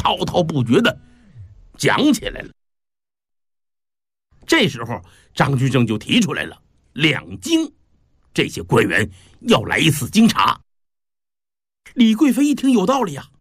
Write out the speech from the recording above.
滔滔不绝地讲起来了。这时候张居正就提出来了，两京这些官员要来一次京查。李贵妃一听有道理啊，